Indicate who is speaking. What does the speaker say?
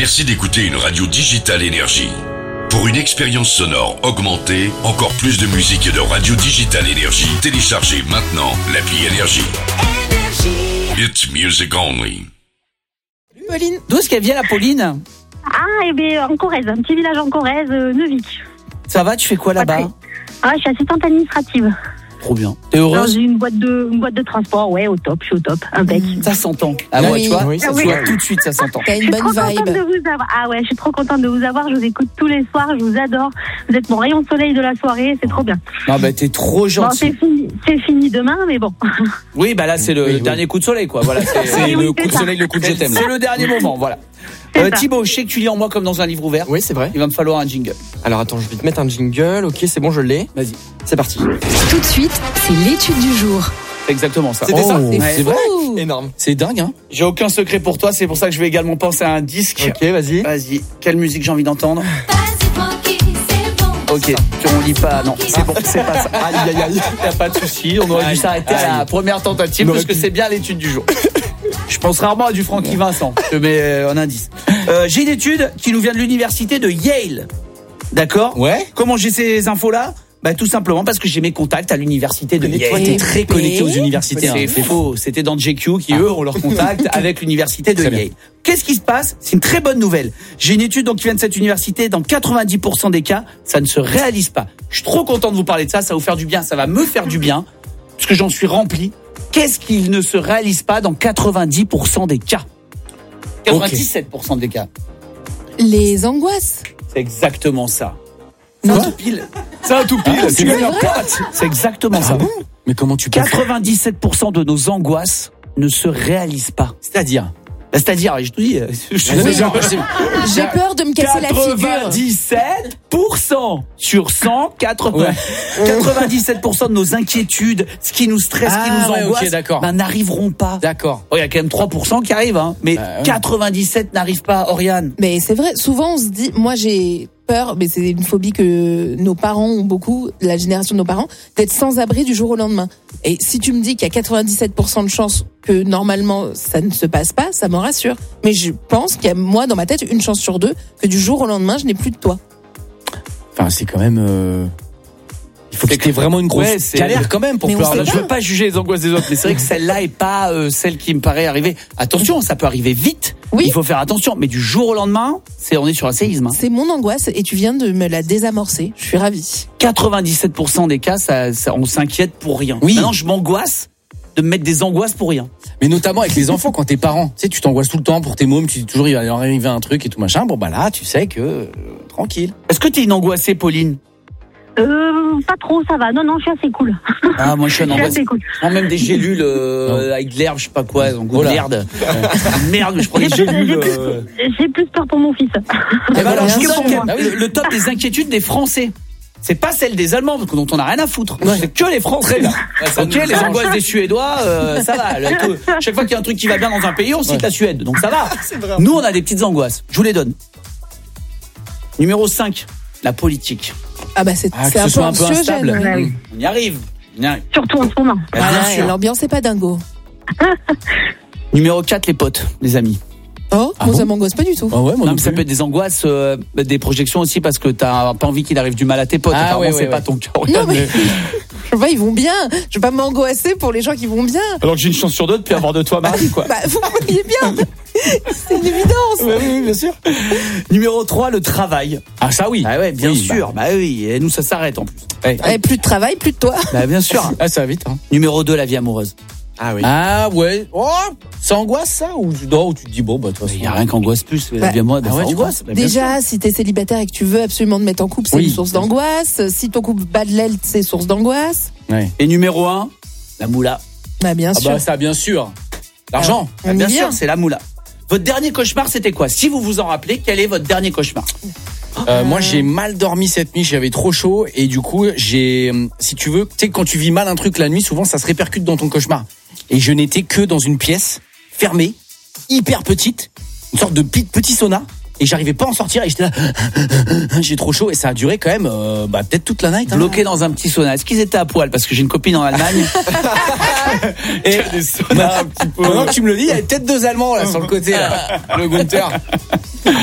Speaker 1: Merci d'écouter une radio Digital Énergie. Pour une expérience sonore augmentée, encore plus de musique et de radio Digital Énergie, téléchargez maintenant l'appli Énergie. It's music only.
Speaker 2: Pauline. D'où est-ce qu'elle vient, la Pauline?
Speaker 3: Ah, en Corrèze, un petit village en Corrèze, Neuvik.
Speaker 2: Ça va, tu fais quoi là-bas?
Speaker 3: Je suis assistante administrative.
Speaker 2: Trop bien. T'es heureuse?
Speaker 3: J'ai une boîte de transport, ouais, au top, je suis au top, impec.
Speaker 2: Ça s'entend. Ah ouais, tu vois, ça se voit tout de suite, ça s'entend.
Speaker 4: T'as une bonne vibe.
Speaker 3: Je suis trop contente de vous avoir, je vous écoute tous les soirs, je vous adore. Vous êtes mon rayon de soleil de la soirée, c'est trop bien.
Speaker 2: Non, t'es trop gentil.
Speaker 3: Bon, c'est fini demain, mais bon.
Speaker 2: Oui, là, c'est le dernier coup de soleil, quoi. Voilà, c'est le coup de soleil, le coup de je t'aime. C'est le dernier moment, voilà. Thibaut, je sais que tu lis en moi comme dans un livre ouvert.
Speaker 5: Oui, c'est vrai.
Speaker 2: Il va me falloir un jingle.
Speaker 5: Alors attends, je vais te mettre un jingle. Ok, c'est bon, je l'ai.
Speaker 2: Vas-y.
Speaker 5: C'est parti.
Speaker 6: Tout de suite, c'est l'étude du jour.
Speaker 2: C'est exactement ça.
Speaker 5: C'était ça?
Speaker 2: C'est vrai.
Speaker 5: Énorme.
Speaker 2: C'est dingue, hein. J'ai aucun secret pour toi, c'est pour ça que je vais également penser à un disque.
Speaker 5: Ok, vas-y.
Speaker 2: Vas-y. Quelle musique j'ai envie d'entendre? Ok, on lit pas, non, c'est bon, c'est pas ça.
Speaker 5: Aïe.
Speaker 2: Y'a pas de souci, on aurait dû s'arrêter à la première tentative parce que c'est bien l'étude du jour. Je pense rarement à du Francky Vincent, je te mets un indice. J'ai une étude qui nous vient de l'université de Yale. D'accord?
Speaker 5: Ouais.
Speaker 2: Comment j'ai ces infos-là? Tout simplement parce que j'ai mes contacts à l'université de Yale.
Speaker 5: Toi, t'es très connecté aux universités.
Speaker 2: C'est faux. C'était dans JQ qui, eux, ont leur contact avec l'université de Yale. Qu'est-ce qui se passe? C'est une très bonne nouvelle. J'ai une étude qui vient de cette université. Dans 90% des cas, ça ne se réalise pas. Je suis trop content de vous parler de ça. Ça va vous faire du bien. Ça va me faire du bien. Parce que j'en suis rempli. Qu'est-ce qui ne se réalise pas dans 90% des cas? 97% des cas.
Speaker 4: Les angoisses.
Speaker 2: C'est exactement ça.
Speaker 4: Non.
Speaker 2: C'est un tout pile.
Speaker 4: C'est
Speaker 2: gagnes un pote. C'est exactement ça.
Speaker 5: Bon, mais comment tu peux
Speaker 2: 97% de nos angoisses ne se réalisent pas.
Speaker 5: C'est-à-dire,
Speaker 2: je te dis,
Speaker 4: J'ai peur de me casser la figure.
Speaker 2: 97% sur 100, 97% de nos inquiétudes, ce qui nous stresse, ce qui nous angoisse, n'arriveront pas.
Speaker 5: D'accord.
Speaker 2: Il y a quand même 3% qui arrivent, hein, mais 97 n'arrivent pas, Oriane.
Speaker 4: Mais c'est vrai, souvent on se dit, moi j'ai peur, mais c'est une phobie que nos parents ont beaucoup, la génération de nos parents, d'être sans abri du jour au lendemain. Et si tu me dis qu'il y a 97% de chances que normalement ça ne se passe pas, ça me rassure. Mais je pense qu'il y a, moi, dans ma tête, une chance sur deux que du jour au lendemain, je n'ai plus de toi.
Speaker 5: Enfin, c'est quand même... Il faut que tu aies vraiment une grosse galère quand même pour pouvoir...
Speaker 2: Je veux pas juger les angoisses des autres, mais c'est vrai que celle-là est pas celle qui me paraît arriver. Attention, ça peut arriver vite.
Speaker 4: Oui.
Speaker 2: Il faut faire attention. Mais du jour au lendemain, on est sur un séisme.
Speaker 4: C'est mon angoisse et tu viens de me la désamorcer. Je suis ravie.
Speaker 2: 97% des cas, on s'inquiète pour rien.
Speaker 5: Oui.
Speaker 2: Maintenant, je m'angoisse de me mettre des angoisses pour rien.
Speaker 5: Mais notamment avec les enfants, quand t'es parent. Tu sais, tu t'angoisses tout le temps pour tes mômes, tu dis toujours il va leur arriver un truc et tout machin. Bon, là, tu sais que... tranquille.
Speaker 2: Est-ce que t'es une angoissée, Pauline?
Speaker 3: Pas trop, ça va. Non, je suis assez cool.
Speaker 2: Ah, moi, je suis une angoissée.
Speaker 3: Cool.
Speaker 2: Je prends même des gélules avec de l'herbe, je sais pas quoi, donc de merde. Merde, je prends des gélules.
Speaker 3: J'ai plus peur pour mon fils.
Speaker 2: Alors, je vous donne le top des inquiétudes des Français. C'est pas celle des Allemands, dont on a rien à foutre. C'est que les Français, là. Ok, les angoisses des Suédois, ça va. Chaque fois qu'il y a un truc qui va bien dans un pays, on cite la Suède. Donc ça va. Nous, on a des petites angoisses. Je vous les donne. Numéro 5, la politique.
Speaker 4: C'est un peu anxiogène.
Speaker 2: On y arrive.
Speaker 3: Surtout en ce moment.
Speaker 2: Bien sûr.
Speaker 4: L'ambiance est pas dingo.
Speaker 2: Numéro 4, les potes, les amis.
Speaker 4: Ça m'angoisse pas du tout.
Speaker 2: Mais ça peut être des angoisses, des projections aussi parce que t'as pas envie qu'il arrive du mal à tes potes. C'est pas ton cas.
Speaker 4: Non, mais je vois, ils vont bien. Je vais pas m'angoisser pour les gens qui vont bien.
Speaker 2: Alors que j'ai une chance sur deux de plus avoir de toi mardi, quoi.
Speaker 4: Vous voyez bien. C'est une évidence.
Speaker 2: Oui, bien sûr. Numéro 3, le travail.
Speaker 5: Ah, ça oui.
Speaker 2: Ah ouais, bien sûr. Oui, et nous ça s'arrête en plus.
Speaker 4: Plus de travail, plus de toi.
Speaker 2: Bien sûr.
Speaker 5: Ça va vite.
Speaker 2: Numéro 2, la vie amoureuse.
Speaker 5: Ah oui. Ah ouais. Ça angoisse ça ou tu te dis de toute façon.
Speaker 2: Il y a rien qu'angoisse plus. La vie amoureuse, angoisse.
Speaker 4: Déjà, si t'es célibataire et que tu veux absolument te mettre en couple, c'est une source d'angoisse. Si ton couple bat de l'aile, c'est source d'angoisse.
Speaker 2: Ouais. Et numéro 1, la moula.
Speaker 4: Bien sûr.
Speaker 5: Ça bien sûr. L'argent.
Speaker 2: Bien sûr, c'est la moula. Votre dernier cauchemar, c'était quoi? Si vous vous en rappelez, quel est votre dernier cauchemar?
Speaker 5: Moi, j'ai mal dormi cette nuit, j'avais trop chaud et du coup, si tu veux, tu sais, quand tu vis mal un truc la nuit, souvent ça se répercute dans ton cauchemar. Et je n'étais que dans une pièce fermée, hyper petite, une sorte de petit sauna. Et j'arrivais pas à en sortir et j'étais là, j'ai trop chaud et ça a duré quand même peut-être toute la night.
Speaker 2: Bloqué dans un petit sauna. Est-ce qu'ils étaient à poil? Parce que j'ai une copine en Allemagne.
Speaker 5: Et des saunas un petit peu. Maintenant que tu me le dis, il y avait peut-être 2 Allemands là sur le côté là. Le Gunther.